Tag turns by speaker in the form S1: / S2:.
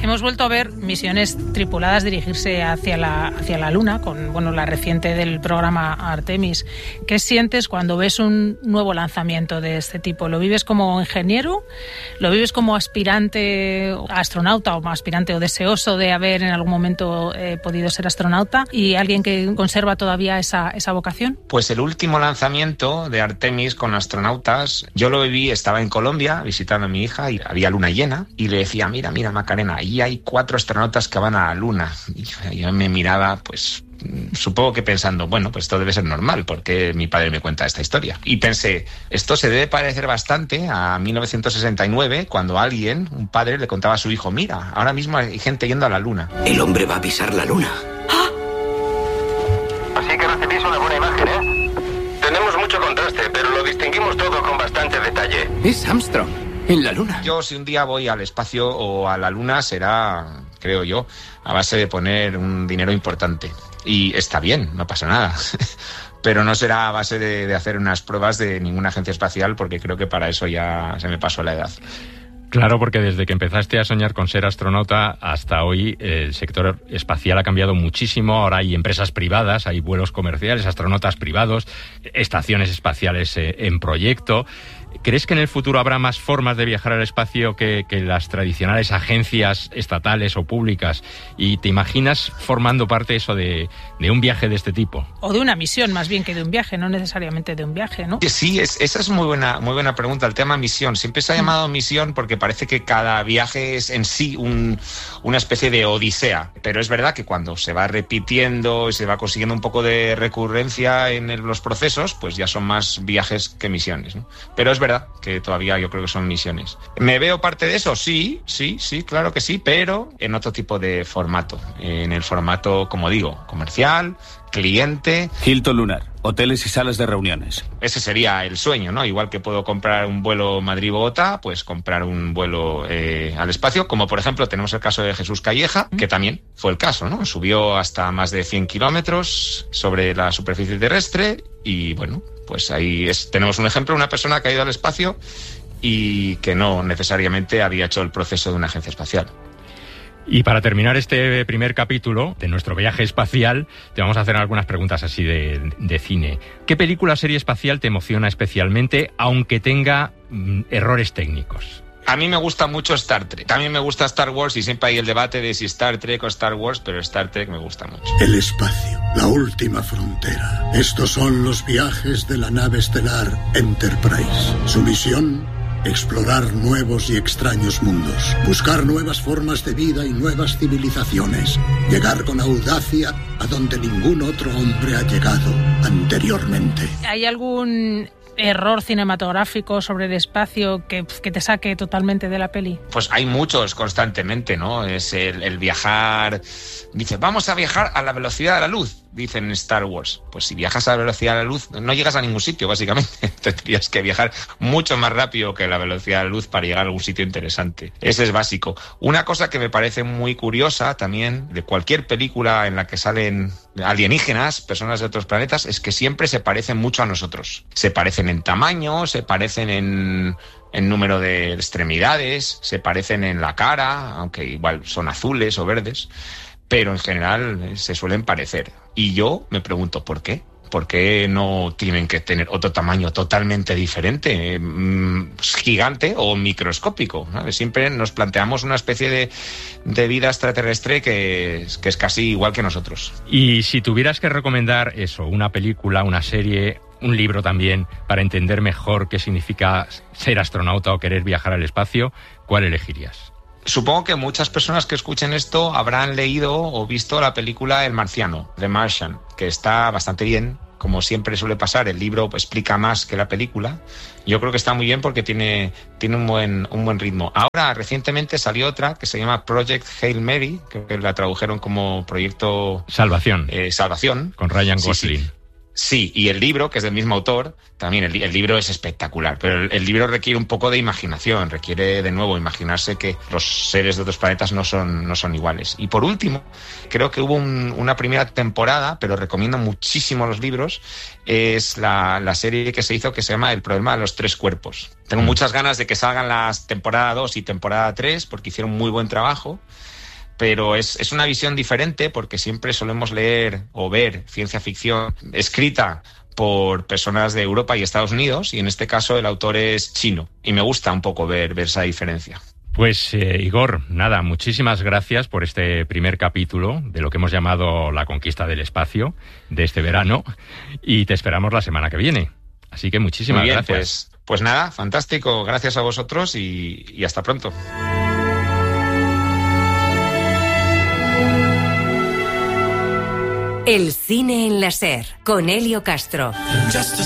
S1: Hemos vuelto a ver misiones tripuladas dirigirse hacia la Luna, con la reciente del programa Artemis. ¿Qué sientes cuando ves un nuevo lanzamiento de este tipo? ¿Lo vives como ingeniero? ¿Lo vives como aspirante a astronauta o aspirante o deseoso de haber en algún momento podido ser astronauta y alguien que conserva todavía esa vocación?
S2: Pues el último lanzamiento de Artemis con astronautas, yo lo viví, estaba en Colombia visitando a mi hija y había luna llena y le decía, mira Macarena, ahí hay 4 astronautas que van a la luna. Y yo me miraba, pues supongo que pensando, bueno, pues esto debe ser normal porque mi padre me cuenta esta historia. Y pensé, esto se debe parecer bastante a 1969, cuando un padre le contaba a su hijo, mira, ahora mismo hay gente yendo a la luna.
S3: El hombre va a pisar la luna.
S4: ¡Ah! Así que recibís una buena imagen, ¿eh? Tenemos mucho contraste, pero lo distinguimos todo con bastante detalle.
S3: Es Armstrong, en la luna.
S2: Yo, si un día voy al espacio o a la luna, será, creo yo, a base de poner un dinero importante. Y está bien, no pasa nada. Pero no será a base de hacer unas pruebas de ninguna agencia espacial, porque creo que para eso ya se me pasó la edad.
S5: Claro, porque desde que empezaste a soñar con ser astronauta hasta hoy, el sector espacial ha cambiado muchísimo. Ahora hay empresas privadas, hay vuelos comerciales, astronautas privados, estaciones espaciales en proyecto. ¿Crees que en el futuro habrá más formas de viajar al espacio que las tradicionales agencias estatales o públicas? ¿Y te imaginas formando parte eso de un viaje de este tipo?
S1: O de una misión, más bien que de un viaje, no necesariamente de un viaje, ¿no?
S2: Sí, esa es muy buena pregunta, el tema misión. Siempre se ha llamado misión porque parece que cada viaje es en sí una especie de odisea. Pero es verdad que cuando se va repitiendo y se va consiguiendo un poco de recurrencia en los procesos, pues ya son más viajes que misiones, ¿no? Pero es verdad que todavía yo creo que son misiones. ¿Me veo parte de eso? Sí, claro que sí, pero en otro tipo de formato. En el formato, como digo, comercial, cliente.
S6: Hilton Lunar, hoteles y salas de reuniones.
S2: Ese sería el sueño, ¿no? Igual que puedo comprar un vuelo Madrid-Bogotá, pues comprar un vuelo al espacio, como por ejemplo tenemos el caso de Jesús Calleja, que también fue el caso, ¿no? Subió hasta más de 100 kilómetros sobre la superficie terrestre y bueno, pues ahí tenemos un ejemplo, una persona que ha ido al espacio y que no necesariamente había hecho el proceso de una agencia espacial.
S5: Y para terminar este primer capítulo de nuestro viaje espacial, te vamos a hacer algunas preguntas así de cine. ¿Qué película o serie espacial te emociona especialmente, aunque tenga errores técnicos?
S2: A mí me gusta mucho Star Trek. También me gusta Star Wars y siempre hay el debate de si Star Trek o Star Wars, pero Star Trek me gusta mucho.
S7: El espacio, la última frontera. Estos son los viajes de la nave estelar Enterprise. Su misión: explorar nuevos y extraños mundos, buscar nuevas formas de vida y nuevas civilizaciones, llegar con audacia a donde ningún otro hombre ha llegado anteriormente.
S1: ¿Hay algún error cinematográfico sobre el espacio que te saque totalmente de la peli?
S2: Pues hay muchos constantemente, ¿no? Es el viajar. Dice, vamos a viajar a la velocidad de la luz, dicen en Star Wars. Pues si viajas a la velocidad de la luz, no llegas a ningún sitio, básicamente. Tendrías que viajar mucho más rápido que la velocidad de la luz para llegar a algún sitio interesante. Ese es básico. Una cosa que me parece muy curiosa también de cualquier película en la que salen alienígenas, personas de otros planetas, es que siempre se parecen mucho a nosotros. Se parecen en tamaño, se parecen en número de extremidades, se parecen en la cara, aunque igual son azules o verdes, pero en general se suelen parecer. Y yo me pregunto, ¿por qué? ¿Por qué no tienen que tener otro tamaño totalmente diferente, gigante o microscópico, ¿sabes? Siempre nos planteamos una especie de vida extraterrestre que es casi igual que nosotros.
S5: Y si tuvieras que recomendar eso, una película, una serie, un libro también, para entender mejor qué significa ser astronauta o querer viajar al espacio, ¿cuál elegirías?
S2: Supongo que muchas personas que escuchen esto habrán leído o visto la película El Marciano, The Martian, que está bastante bien. Como siempre suele pasar, el libro explica más que la película. Yo creo que está muy bien porque tiene un buen ritmo. Ahora, recientemente salió otra que se llama Project Hail Mary, creo que la tradujeron como Proyecto
S5: Salvación.
S2: Salvación.
S5: Con Ryan Gosling.
S2: Sí, y el libro, que es del mismo autor, también el libro es espectacular, pero el libro requiere un poco de imaginación, requiere de nuevo imaginarse que los seres de otros planetas no son iguales. Y por último, creo que hubo una primera temporada, pero recomiendo muchísimo los libros, es la serie que se hizo que se llama El problema de los 3 cuerpos. Tengo muchas ganas de que salgan las temporada 2 y temporada 3 porque hicieron muy buen trabajo. Pero es una visión diferente porque siempre solemos leer o ver ciencia ficción escrita por personas de Europa y Estados Unidos, y en este caso el autor es chino, y me gusta un poco ver esa diferencia.
S5: Pues Igor, nada, muchísimas gracias por este primer capítulo de lo que hemos llamado la conquista del espacio de este verano, y te esperamos la semana que viene. Así que muchísimas gracias.
S2: Pues nada, fantástico, gracias a vosotros y hasta pronto.
S8: El cine en la SER, con Elio Castro.